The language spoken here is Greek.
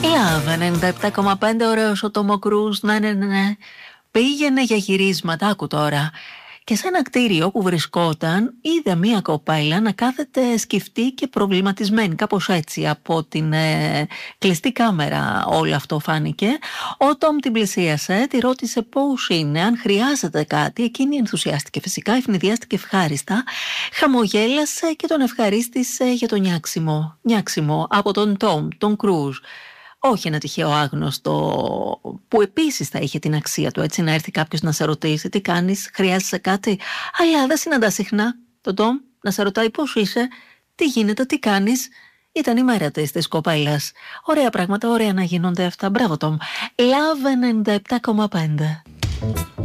Love 97,5, ωραίος ο Τόμο Κρούζ, ναι. Πήγαινε για γυρίσματα, άκου τώρα. Και σε ένα κτίριο που βρισκόταν, είδε μία κοπέλα να κάθεται σκυφτή και προβληματισμένη. Κάπως έτσι από την κλειστή κάμερα όλο αυτό φάνηκε. Ο Τόμ την πλησίασε, τη ρώτησε πώς είναι, αν χρειάζεται κάτι. Εκείνη ενθουσιάστηκε φυσικά, ευνηδιάστηκε ευχάριστα, χαμογέλασε και τον ευχαρίστησε για το νιάξιμο. Νιάξιμο από τον Τόμ, τον Κρούζ. Όχι ένα τυχαίο άγνωστο που επίσης θα είχε την αξία του, έτσι, να έρθει κάποιος να σε ρωτήσει τι κάνεις, χρειάζεσαι κάτι. Αλλά δεν συναντά συχνά τον Τόμ να σε ρωτάει πώς είσαι, τι γίνεται, τι κάνεις. Ήταν η μέρα της κοπέλας. Ωραία πράγματα, ωραία να γίνονται αυτά. Μπράβο Τόμ. Love 97,5.